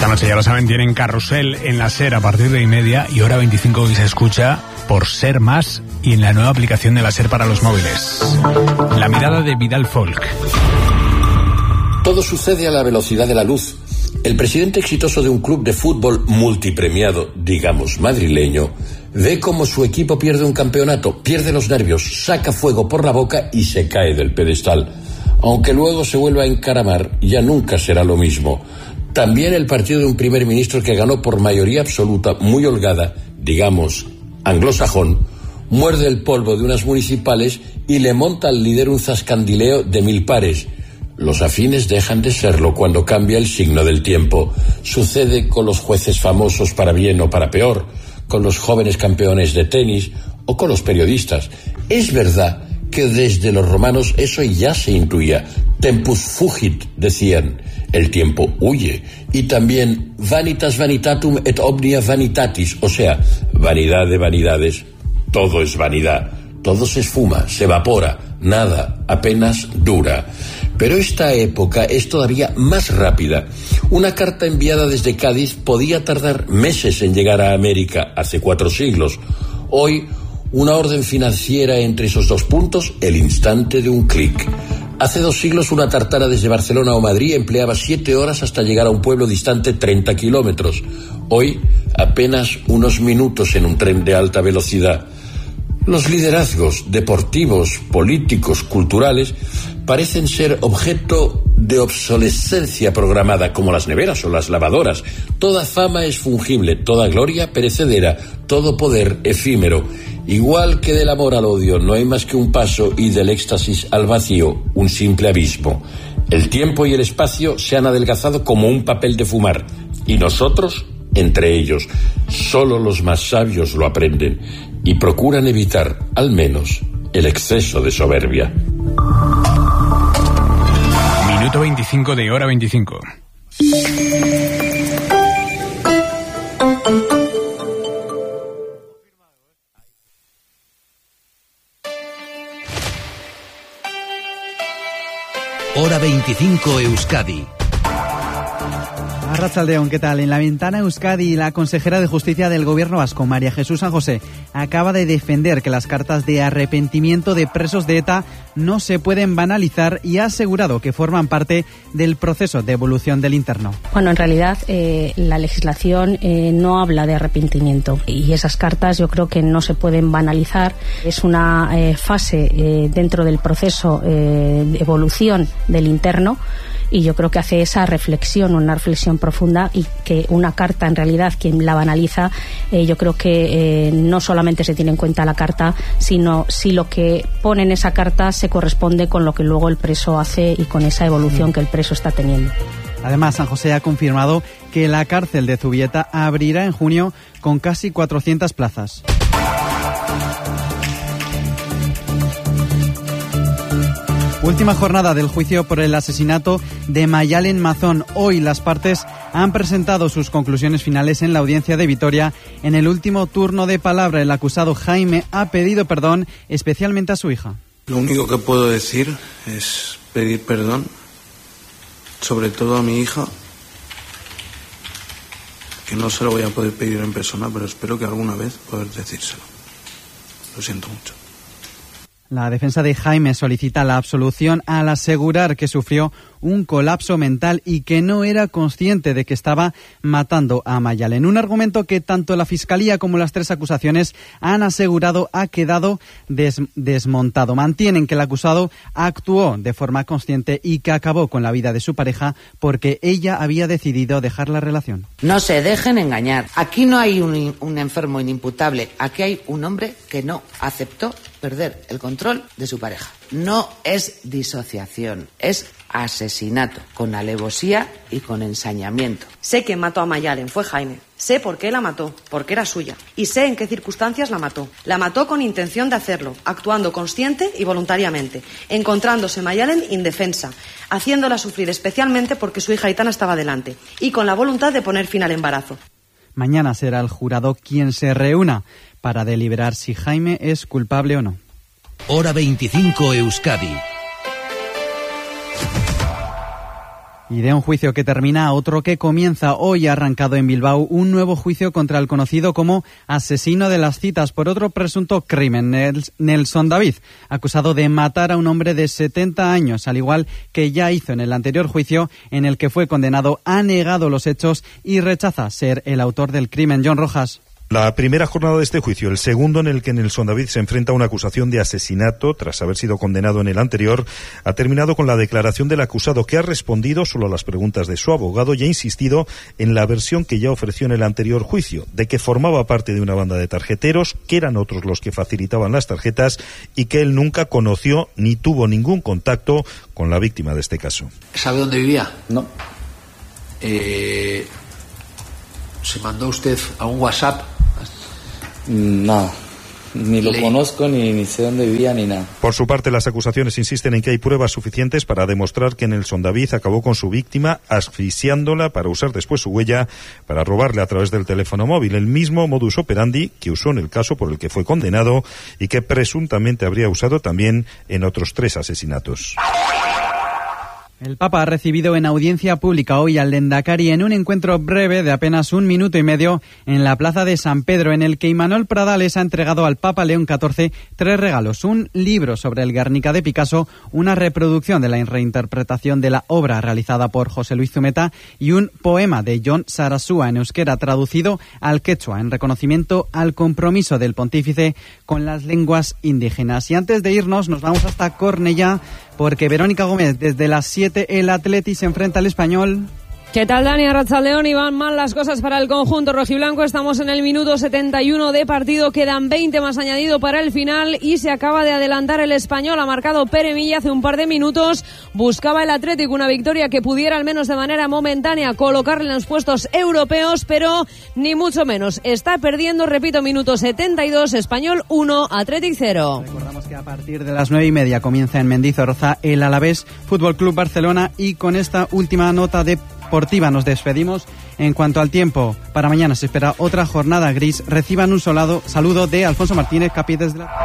Esta noche, ya lo saben, tienen Carrusel en la SER a partir de 1:30 y Hora 25 hoy se escucha por Ser Más y en la nueva aplicación de la SER para los móviles. La mirada de Vidal Folk. Todo sucede a la velocidad de la luz. El presidente exitoso de un club de fútbol multipremiado, digamos madrileño, ve cómo su equipo pierde un campeonato, pierde los nervios, saca fuego por la boca y se cae del pedestal. Aunque luego se vuelva a encaramar, ya nunca será lo mismo. También el partido de un primer ministro que ganó por mayoría absoluta, muy holgada, digamos, anglosajón, muerde el polvo de unas municipales y le monta al líder un zascandileo de 1000 pares. Los afines dejan de serlo cuando cambia el signo del tiempo. Sucede con los jueces famosos para bien o para peor, con los jóvenes campeones de tenis o con los periodistas. Es verdad que desde los romanos eso ya se intuía. Tempus fugit, decían. El tiempo huye. Y también vanitas vanitatum et omnia vanitatis, o sea, vanidad de vanidades. Todo es vanidad. Todo se esfuma, se evapora, nada, apenas dura. Pero esta época es todavía más rápida. Una carta enviada desde Cádiz podía tardar meses en llegar a América, hace 4 siglos. Hoy, una orden financiera entre esos 2 puntos, el instante de un clic. Hace 2 siglos una tartana desde Barcelona o Madrid empleaba 7 horas hasta llegar a un pueblo distante 30 kilómetros. Hoy, apenas unos minutos en un tren de alta velocidad. Los liderazgos deportivos, políticos, culturales parecen ser objeto de obsolescencia programada, como las neveras o las lavadoras. Toda fama es fungible, toda gloria perecedera, todo poder efímero. Igual que del amor al odio no hay más que un paso y del éxtasis al vacío un simple abismo. El tiempo y el espacio se han adelgazado como un papel de fumar y nosotros entre ellos. Solo los más sabios lo aprenden y procuran evitar, al menos, el exceso de soberbia. Minuto 25 de Hora 25. Hora 25 Euskadi. Arratsaldeon, ¿qué tal? En la ventana Euskadi, la consejera de Justicia del Gobierno vasco, María Jesús San José, acaba de defender que las cartas de arrepentimiento de presos de ETA no se pueden banalizar y ha asegurado que forman parte del proceso de evolución del interno. Bueno, en realidad la legislación no habla de arrepentimiento y esas cartas yo creo que no se pueden banalizar. Es una fase dentro del proceso de evolución del interno. Y yo creo que hace esa reflexión, una reflexión profunda, y que una carta, en realidad, quien la banaliza, yo creo que no solamente se tiene en cuenta la carta, sino si lo que pone en esa carta se corresponde con lo que luego el preso hace y con esa evolución que el preso está teniendo. Además, San José ha confirmado que la cárcel de Zubieta abrirá en junio con casi 400 plazas. Última jornada del juicio por el asesinato de Mayalen Mazón. Hoy las partes han presentado sus conclusiones finales en la audiencia de Vitoria. En el último turno de palabra, el acusado Jaime ha pedido perdón especialmente a su hija. Lo único que puedo decir es pedir perdón, sobre todo a mi hija, que no se lo voy a poder pedir en persona, pero espero que alguna vez poder decírselo. Lo siento mucho. La defensa de Jaime solicita la absolución al asegurar que sufrió un colapso mental y que no era consciente de que estaba matando a Mayalen. Un argumento que tanto la Fiscalía como las 3 acusaciones han asegurado ha quedado desmontado. Mantienen que el acusado actuó de forma consciente y que acabó con la vida de su pareja porque ella había decidido dejar la relación. No se dejen engañar. Aquí no hay un enfermo inimputable. Aquí hay un hombre que no aceptó perder el control de su pareja. No es disociación, es asesinato, con alevosía y con ensañamiento. Sé que mató a Mayalen, fue Jaime. Sé por qué la mató, porque era suya. Y sé en qué circunstancias la mató. La mató con intención de hacerlo, actuando consciente y voluntariamente, encontrándose Mayalen indefensa, haciéndola sufrir especialmente porque su hija Aitana estaba delante, y con la voluntad de poner fin al embarazo. Mañana será el jurado quien se reúna para deliberar si Jaime es culpable o no. Hora 25 Euskadi. Y de un juicio que termina a otro que comienza. Hoy ha arrancado en Bilbao un nuevo juicio contra el conocido como asesino de las citas por otro presunto crimen, Nelson David, acusado de matar a un hombre de 70 años, al igual que ya hizo en el anterior juicio en el que fue condenado, ha negado los hechos y rechaza ser el autor del crimen. John Rojas. La primera jornada de este juicio, el segundo en el que Nelson David se enfrenta a una acusación de asesinato tras haber sido condenado en el anterior, ha terminado con la declaración del acusado, que ha respondido solo a las preguntas de su abogado y ha insistido en la versión que ya ofreció en el anterior juicio, de que formaba parte de una banda de tarjeteros, que eran otros los que facilitaban las tarjetas y que él nunca conoció ni tuvo ningún contacto con la víctima de este caso. ¿Sabe dónde vivía? No. ¿Se mandó usted a un WhatsApp? Nada, ni lo conozco, ni sé dónde vivía, ni nada. Por su parte, las acusaciones insisten en que hay pruebas suficientes para demostrar que Nelson David acabó con su víctima asfixiándola para usar después su huella para robarle a través del teléfono móvil, el mismo modus operandi que usó en el caso por el que fue condenado y que presuntamente habría usado también en otros 3 asesinatos. El Papa ha recibido en audiencia pública hoy al Lehendakari en un encuentro breve de apenas 1 minuto y medio en la plaza de San Pedro, en el que Imanol Pradales ha entregado al Papa León XIV 3 regalos: un libro sobre el Guernica de Picasso, una reproducción de la reinterpretación de la obra realizada por José Luis Zumeta y un poema de Jon Sarasúa en euskera traducido al quechua, en reconocimiento al compromiso del pontífice con las lenguas indígenas. Y antes de irnos, nos vamos hasta Cornellá, porque Verónica Gómez, desde las 7 el Atleti se enfrenta al Español. ¿Qué tal, Dani? Arratsaldeón, y van mal las cosas para el conjunto rojiblanco. Estamos en el minuto 71 de partido, quedan 20 más añadido para el final y se acaba de adelantar el Español. Ha marcado Pere Milla hace un par de minutos. Buscaba el Atlético una victoria que pudiera, al menos de manera momentánea, colocarle en los puestos europeos, pero ni mucho menos. Está perdiendo, repito, minuto 72, Español 1, Athletic 0. Recordamos que a partir de las 9:30 comienza en Mendizorroza el Alavés Fútbol Club Barcelona, y con esta última nota deportiva nos despedimos. En cuanto al tiempo, para mañana se espera otra jornada gris. Reciban un saludo de Alfonso Martínez, Capi desde la...